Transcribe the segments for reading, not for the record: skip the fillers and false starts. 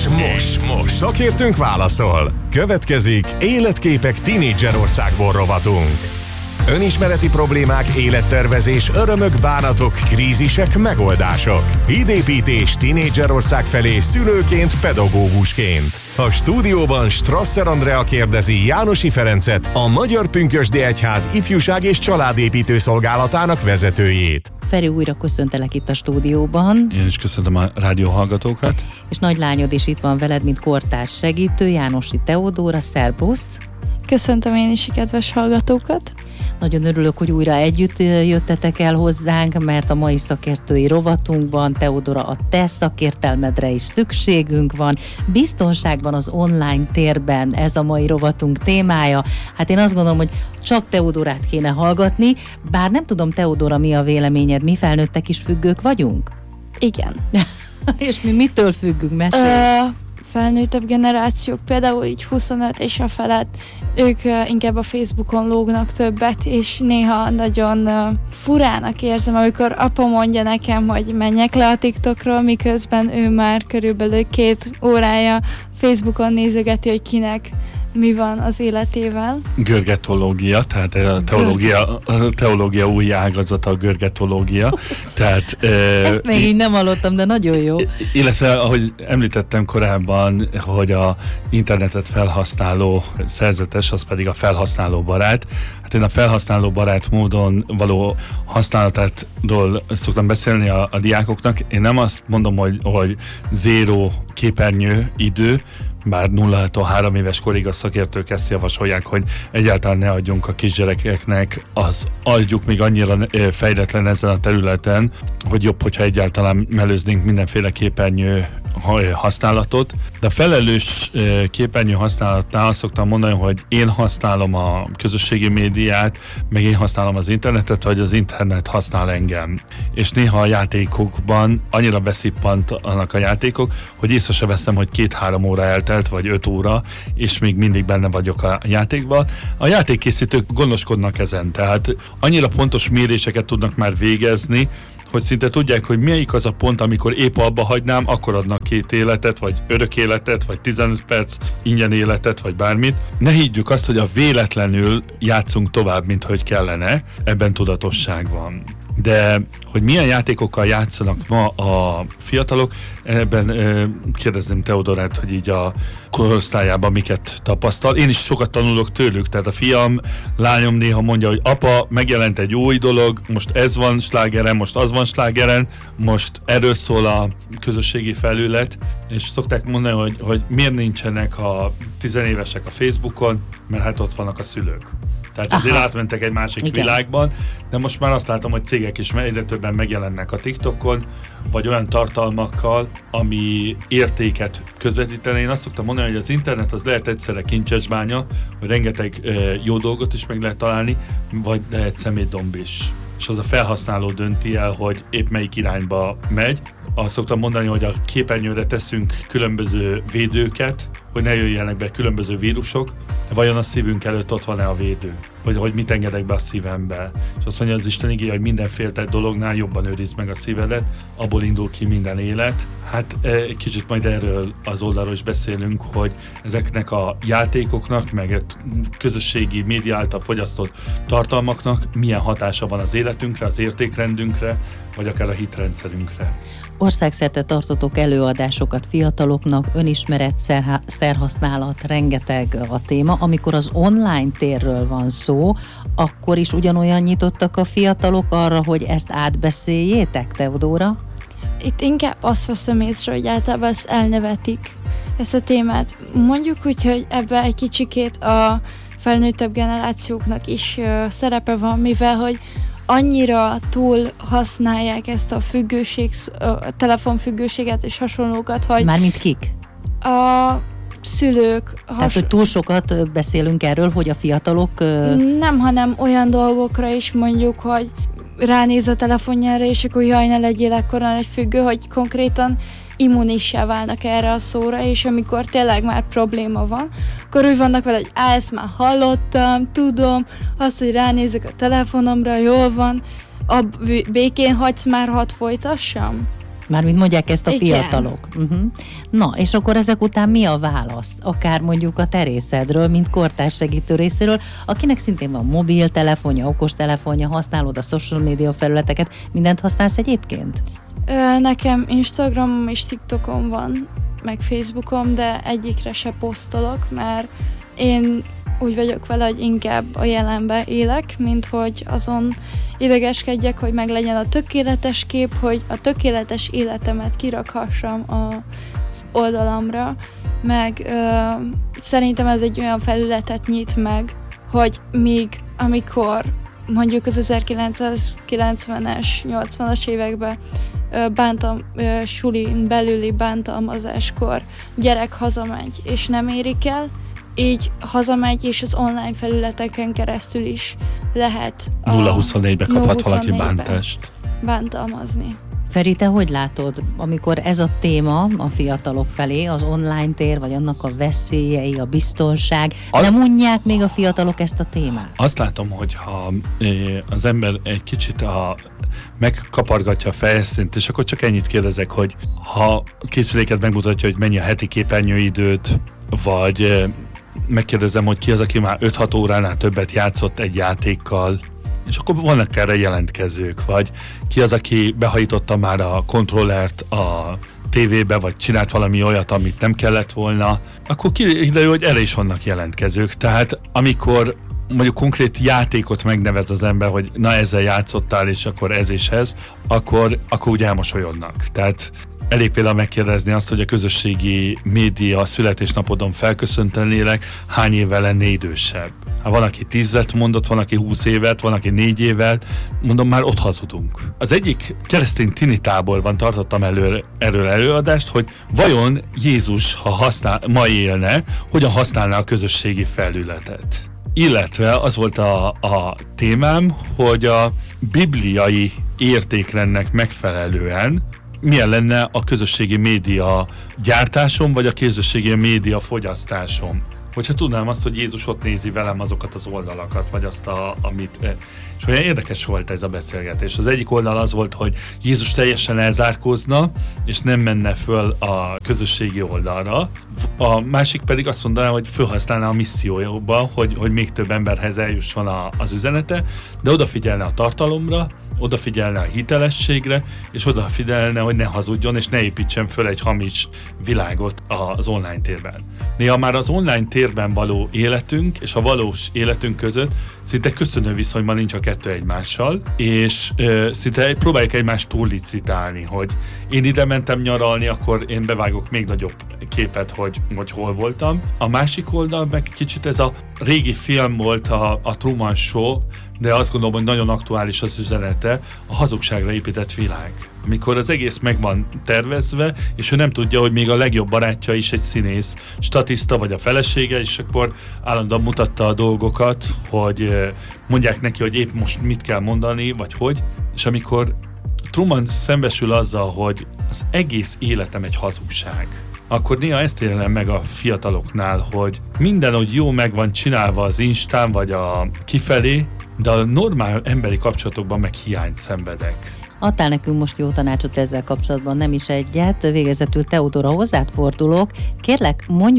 Most. Szakértőnk válaszol. Következik Életképek Tínédzserországból rovatunk. Önismereti problémák, élettervezés, örömök, bánatok, krízisek, megoldások. Hídépítés Tínédzserország felé szülőként, pedagógusként. A stúdióban Strasser Andrea kérdezi Jánosi Ferencet, a Magyar Pünkösdi Egyház Ifjúság és Családépítő Szolgálatának vezetőjét. Feri, újra köszöntelek itt a stúdióban. Én is köszöntöm a rádióhallgatókat. És nagylányod is itt van veled, mint kortárs segítő, Jánosi Teodóra. Szerbusz! Köszöntöm én is a kedves hallgatókat. Nagyon örülök, hogy újra együtt jöttetek el hozzánk, mert a mai szakértői rovatunkban, Teodóra, a te szakértelmedre is szükségünk van. Biztonságban az online térben, ez a mai rovatunk témája. Hát én azt gondolom, hogy csak Teodórát kéne hallgatni, bár nem tudom, Teodóra, mi a véleményed? Mi felnőttek is függők vagyunk? Igen. És mi mitől függünk? Mesélj! Felnőttebb generációk, például így 25 és a felett, ők inkább a Facebookon lógnak többet, és néha nagyon furának érzem, amikor apa mondja nekem, hogy menjek le a TikTokról, miközben ő már körülbelül 2 órája Facebookon nézegeti, hogy kinek mi van az életével. Görgetológia, tehát a teológia új ágazata a görgetológia. Tehát, ezt még így nem hallottam, de nagyon jó. Illetve, ahogy említettem korábban, hogy a internetet felhasználó szerzetes, az pedig a felhasználó barát. Hát én a felhasználó barát módon való használatátról szoktam beszélni a diákoknak. Én nem azt mondom, hogy zéró képernyő idő, bár 0-3 éves korig a szakértők ezt javasolják, hogy egyáltalán ne adjunk a kisgyerekeknek, az adjuk még annyira fejletlen ezen a területen, hogy jobb, hogyha egyáltalán mellőznénk mindenféle képernyő használatot. De a felelős képernyő használatnál azt szoktam mondani, hogy én használom a közösségi médiát, meg én használom az internetet, vagy az internet használ engem. És néha a játékokban annyira beszippantanak a játékok, hogy észre se veszem, hogy 2-3 óra eltelt, vagy 5 óra, és még mindig benne vagyok a játékban. A játékkészítők gondoskodnak ezen, tehát annyira pontos méréseket tudnak már végezni, hogy szinte tudják, hogy melyik az a pont, amikor épp abba hagynám, akkor adnak 2 életet, vagy örök életet, vagy 15 perc ingyen életet, vagy bármit. Ne higgyük azt, hogy a véletlenül játszunk tovább, mint hogy kellene, ebben tudatosság van. De hogy milyen játékokkal játszanak ma a fiatalok, ebben kérdezném Teodorát, hogy így a korosztályában miket tapasztal. Én is sokat tanulok tőlük, tehát a fiam, lányom néha mondja, hogy apa, megjelent egy új dolog, most ez van slágeren, most az van slágeren, most erről szól a közösségi felület, és szokták mondani, hogy miért nincsenek a 10 évesek a Facebookon, mert hát ott vannak a szülők. Tehát azért átmentek egy másik világban, de most már azt látom, hogy cégek is egyre többen megjelennek a TikTokon, vagy olyan tartalmakkal, ami értéket közvetíteni. Én azt szoktam mondani, hogy az internet az lehet egyszerre kincsesbánya, hogy rengeteg jó dolgot is meg lehet találni, vagy lehet szemétdomb is. És az a felhasználó dönti el, hogy épp melyik irányba megy. Azt szoktam mondani, hogy a képernyőre teszünk különböző védőket, hogy ne jöjjenek be különböző vírusok, de vajon a szívünk előtt ott van-e a védő? Hogy mit engedek be a szívembe? És azt mondja az Isten igéje, hogy mindenféle dolognál jobban őrizd meg a szívedet, abból indul ki minden élet. Hát egy kicsit majd erről az oldalról is beszélünk, hogy ezeknek a játékoknak, meg közösségi média által fogyasztott tartalmaknak milyen hatása van az életünkre, az értékrendünkre, vagy akár a hitrendszerünkre. Országszerte tartotok előadásokat fiataloknak, önismeret, szerhasználat, rengeteg a téma. Amikor az online térről van szó, akkor is ugyanolyan nyitottak a fiatalok arra, hogy ezt átbeszéljétek, Teodóra? Itt inkább azt veszem észre, hogy általában ezt elnevetik, ezt a témát. Mondjuk úgy, hogy ebben egy kicsikét a felnőttebb generációknak is szerepe van, mivel hogy annyira túl használják ezt a telefonfüggőséget és hasonlókat, hogy... Mármint kik? A szülők... Tehát, hogy túl sokat beszélünk erről, hogy a fiatalok... Nem, hanem olyan dolgokra is mondjuk, hogy ránéz a telefonjára, és akkor jaj, ne legyél ekkora egy függő, hogy konkrétan immunissá válnak erre a szóra, és amikor tényleg már probléma van, akkor úgy vannak vele, hogy ezt már hallottam, tudom, azt, hogy ránézek a telefonomra, jól van, békén hagysz már, hadd folytassam? Mármint mondják ezt a Igen. fiatalok. Na, és akkor ezek után mi a válasz? Akár mondjuk a terészedről, mint kortárs segítő részéről, akinek szintén van mobiltelefonja, okostelefonja, használod a social media felületeket, mindent használsz egyébként? Nekem Instagramom és TikTokom van, meg Facebookom, de egyikre se posztolok, mert én úgy vagyok vele, hogy inkább a jelenbe élek, mint hogy azon idegeskedjek, hogy meg legyen a tökéletes kép, hogy a tökéletes életemet kirakhassam az oldalamra, meg szerintem ez egy olyan felületet nyit meg, hogy míg amikor mondjuk az 1990-es, 80-as években sulin belüli bántalmazáskor gyerek hazamegy és nem érik el, így hazamegy, és az online felületeken keresztül is lehet 0-24-be kaphat valaki bántást. Bántalmazni. Feri, te hogy látod, amikor ez a téma a fiatalok felé, az online tér, vagy annak a veszélyei, a biztonság, nem unják még a fiatalok ezt a témát? Azt látom, hogy ha az ember egy kicsit megkapargatja a fejszínt, és akkor csak ennyit kérdezek, hogy ha készüléket megmutatja, hogy mennyi a heti képernyőidőt, vagy megkérdezem, hogy ki az, aki már 5-6 óránál többet játszott egy játékkal, és akkor vannak erre jelentkezők, vagy ki az, aki behajította már a kontrollert a tévébe, vagy csinált valami olyat, amit nem kellett volna, akkor kiderül, hogy erre is vannak jelentkezők. Tehát amikor mondjuk konkrét játékot megnevez az ember, hogy na ezzel játszottál, és akkor ez és ez, akkor úgy elmosolyodnak. Tehát elég például megkérdezni azt, hogy a közösségi média születésnapodon felköszöntenélek, hány évvel lenné idősebb. Hát van, aki 10-et mondott, van, aki 20 évet, van, aki 4 évet, mondom, már ott hazudunk. Az egyik keresztény tini táborban tartottam erről előadást, hogy vajon Jézus, ha ma élne, hogyan használná a közösségi felületet. Illetve az volt a témám, hogy a bibliai értékrendnek megfelelően milyen lenne a közösségi média gyártásom, vagy a közösségi média fogyasztásom. Hogyha tudnám azt, hogy Jézus ott nézi velem azokat az oldalakat, vagy azt, amit... És olyan érdekes volt ez a beszélgetés. Az egyik oldal az volt, hogy Jézus teljesen elzárkózna, és nem menne föl a közösségi oldalra. A másik pedig azt mondaná, hogy felhasználná a missziójába, hogy még több emberhez eljusson az üzenete, de odafigyelne a tartalomra, odafigyelne a hitelességre, és odafigyelne, hogy ne hazudjon, és ne építsen föl egy hamis világot az online térben. Néha már az online térben való életünk és a valós életünk között szinte köszönő viszonyban nincs a kettő egymással, és szinte próbáljuk egymást túllicitálni, hogy én ide mentem nyaralni, akkor én bevágok még nagyobb képet, hogy hol voltam. A másik oldal meg kicsit ez a régi film volt, a Truman Show, de azt gondolom, hogy nagyon aktuális az üzenete, a hazugságra épített világ. Amikor az egész meg van tervezve, és ő nem tudja, hogy még a legjobb barátja is egy színész, statiszta vagy a felesége, és akkor állandóan mutatta a dolgokat, hogy mondják neki, hogy épp most mit kell mondani, vagy hogy, és amikor Truman szembesül azzal, hogy az egész életem egy hazugság, akkor néha ezt élem meg a fiataloknál, hogy minden, hogy jó meg van csinálva az Instán, vagy a kifelé, de a normál emberi kapcsolatokban meg hiányt szenvedek. Adtál nekünk most jó tanácsot ezzel kapcsolatban, nem is egyet. Végezetül Teodóra, hozzád fordulok. Kérlek, mondj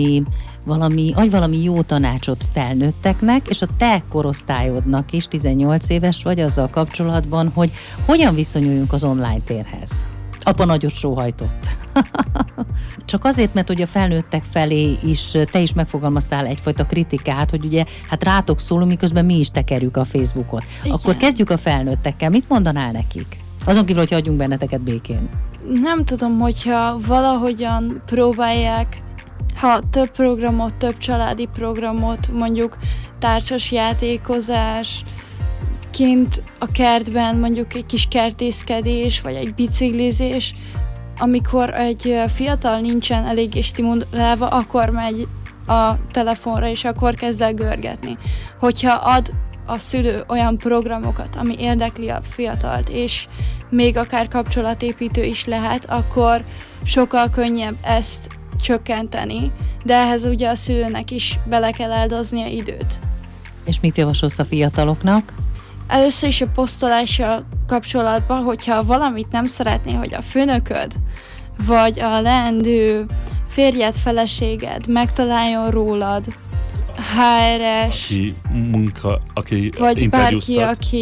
valami jó tanácsot felnőtteknek, és a te korosztályodnak is, 18 éves vagy, azzal kapcsolatban, hogy hogyan viszonyuljunk az online térhez. Apa nagyot sóhajtott. Csak azért, mert hogy a felnőttek felé is te is megfogalmaztál egyfajta kritikát, hogy ugye hát rátok szólunk, miközben mi is tekerjük a Facebookot. Igen. Akkor kezdjük a felnőttekkel. Mit mondanál nekik? Azon kívül, hogy hagyjunk benneteket békén. Nem tudom, hogyha valahogyan próbálják, ha több programot, több családi programot, mondjuk társas játékozás, kint a kertben mondjuk egy kis kertészkedés, vagy egy biciklizés, amikor egy fiatal nincsen eléggé stimulálva, akkor megy a telefonra, és akkor kezd el görgetni. Hogyha ad a szülő olyan programokat, ami érdekli a fiatalt, és még akár kapcsolatépítő is lehet, akkor sokkal könnyebb ezt csökkenteni, de ehhez ugye a szülőnek is bele kell áldoznia időt. És mit javasolsz a fiataloknak? Először is a posztolással kapcsolatban, hogyha valamit nem szeretné, hogy a főnököd, vagy a leendő férjed, feleséged megtaláljon rólad, HRS, aki vagy bárki,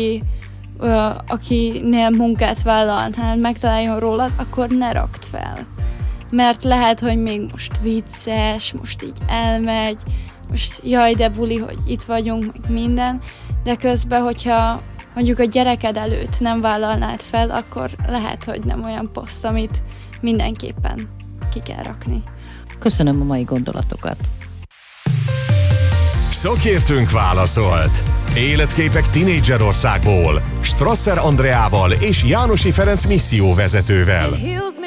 akinél munkát vállalnál, megtaláljon rólad, akkor ne rakd fel. Mert lehet, hogy még most vicces, most így elmegy, most jaj, de buli, hogy itt vagyunk, meg minden, de közben, hogyha mondjuk a gyereked előtt nem vállalnád fel, akkor lehet, hogy nem olyan poszt, amit mindenképpen ki kell rakni. Köszönöm a mai gondolatokat. Szakértőnk válaszolt. Életképek Tinédzserországból. Strasser Andreával és Jánosi Ferenc misszióvezetővel.